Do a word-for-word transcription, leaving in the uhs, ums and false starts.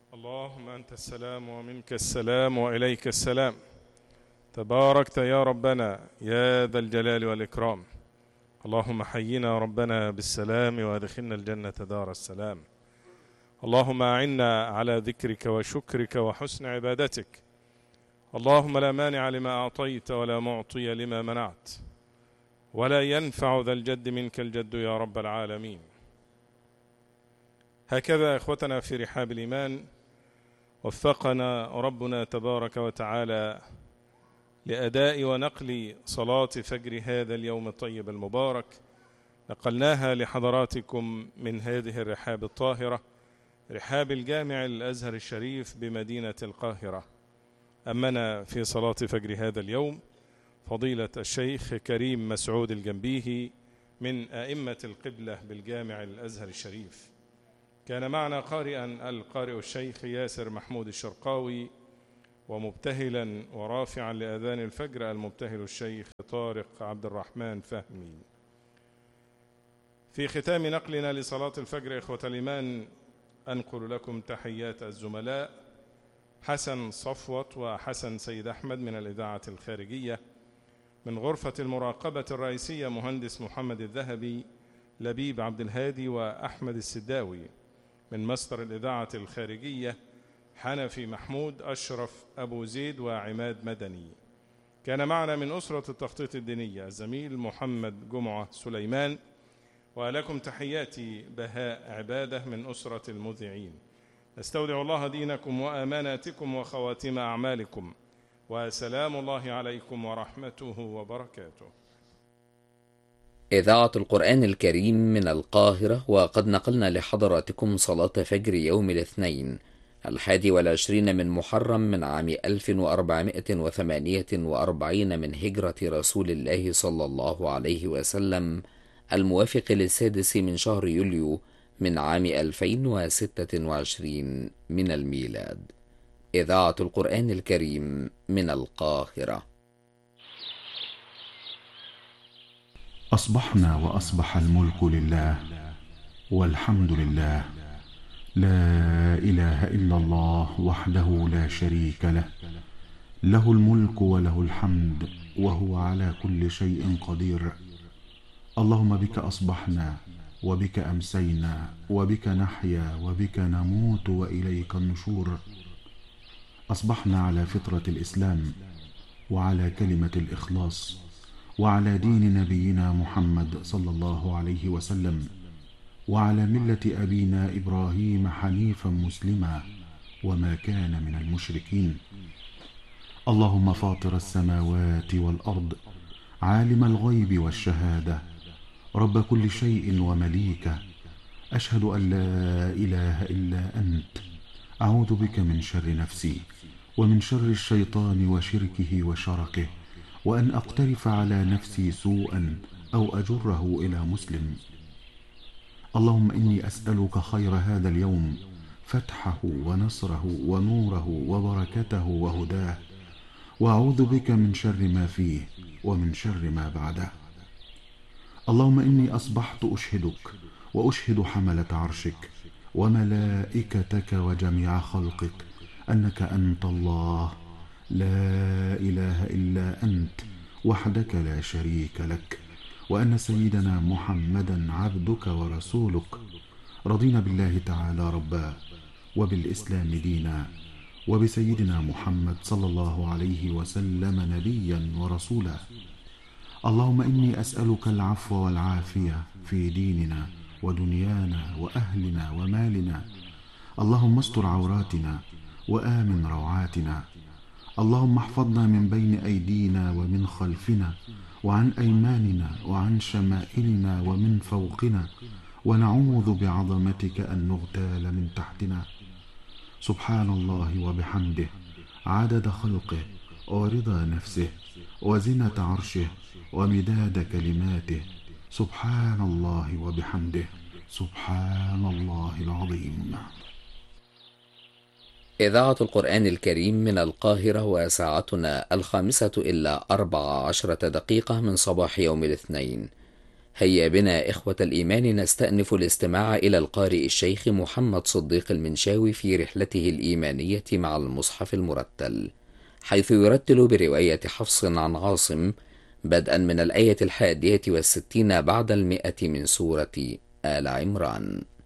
اللهم أنت السلام ومنك السلام وإليك السلام. تباركت يا ربنا يا ذا الجلال والإكرام. اللهم حينا ربنا بالسلام وادخلنا الجنة دار السلام. اللهم أعنا على ذكرك وشكرك وحسن عبادتك. اللهم لا مانع لما أعطيت ولا معطي لما منعت، ولا ينفع ذا الجد منك الجد يا رب العالمين. هكذا إخوتنا في رحاب الإيمان وفقنا ربنا تبارك وتعالى لأداء ونقل صلاة فجر هذا اليوم الطيب المبارك. نقلناها لحضراتكم من هذه الرحاب الطاهرة، رحاب الجامع الأزهر الشريف بمدينة القاهرة. أمنا في صلاة فجر هذا اليوم فضيلة الشيخ كريم مسعود الجنبيهي من أئمة القبلة بالجامع الأزهر الشريف. كان معنا قارئا القارئ الشيخ ياسر محمود الشرقاوي، ومبتهلا ورافعا لأذان الفجر المبتهل الشيخ طارق عبد الرحمن فهمي. في ختام نقلنا لصلاة الفجر إخوة الإيمان أنقل لكم تحيات الزملاء حسن صفوت وحسن سيد أحمد من الإذاعة الخارجية، من غرفة المراقبة الرئيسية مهندس محمد الذهبي، لبيب عبد الهادي وأحمد السداوي، من مصدر الإذاعة الخارجية حنفي محمود، أشرف أبو زيد وعماد مدني. كان معنا من أسرة التخطيط الدينية الزميل محمد جمعة سليمان. ولكم تحياتي بهاء عبادة من أسرة المذيعين. نستودع الله دينكم وأماناتكم وخواتم أعمالكم، وسلام الله عليكم ورحمته وبركاته. إذاعة القرآن الكريم من القاهرة، وقد نقلنا لحضراتكم صلاة فجر يوم الاثنين الحادي والعشرين من محرم من عام ألف وأربعمائة وثمانية وأربعين من هجرة رسول الله صلى الله عليه وسلم، الموافق للسادس من شهر يوليو من عام ألفين وستة وعشرين من الميلاد. إذاعة القرآن الكريم من القاهرة. أصبحنا وأصبح الملك لله والحمد لله، لا إله إلا الله وحده لا شريك له، له الملك وله الحمد وهو على كل شيء قدير. اللهم بك أصبحنا وبك أمسينا وبك نحيا وبك نموت وإليك النشور. أصبحنا على فطرة الإسلام وعلى كلمة الإخلاص وعلى دين نبينا محمد صلى الله عليه وسلم، وعلى ملة أبينا إبراهيم حنيفا مسلما وما كان من المشركين. اللهم فاطر السماوات والأرض، عالم الغيب والشهادة، رب كل شيء ومليكه، أشهد أن لا إله إلا أنت، أعوذ بك من شر نفسي ومن شر الشيطان وشركه وشركه، وأن أقترف على نفسي سوءا أو أجره إلى مسلم. اللهم إني أسألك خير هذا اليوم، فتحه ونصره ونوره وبركته وهداه، وأعوذ بك من شر ما فيه ومن شر ما بعده. اللهم إني أصبحت أشهدك وأشهد حملة عرشك وملائكتك وجميع خلقك أنك أنت الله، لا إله إلا أنت وحدك لا شريك لك، وأن سيدنا محمدا عبدك ورسولك. رضينا بالله تعالى ربا، وبالإسلام دينا، وبسيدنا محمد صلى الله عليه وسلم نبيا ورسولا. اللهم إني أسألك العفو والعافية في ديننا ودنيانا وأهلنا ومالنا. اللهم استر عوراتنا وآمن روعاتنا. اللهم احفظنا من بين أيدينا ومن خلفنا وعن أيماننا وعن شمائلنا ومن فوقنا، ونعوذ بعظمتك أن نغتال من تحتنا. سبحان الله وبحمده، عدد خلقه ورضا نفسه وزنة عرشه ومداد كلماته. سبحان الله وبحمده، سبحان الله العظيم. إذاعة القرآن الكريم من القاهرة، وساعتنا الخامسة إلا أربع عشرة دقيقة من صباح يوم الاثنين. هيا بنا إخوة الإيمان نستأنف الاستماع إلى القارئ الشيخ محمد صديق المنشاوي في رحلته الإيمانية مع المصحف المرتل، حيث يرتل برواية حفص عن عاصم بدءا من الآية الحادية والستين بعد المئة من سورة آل عمران.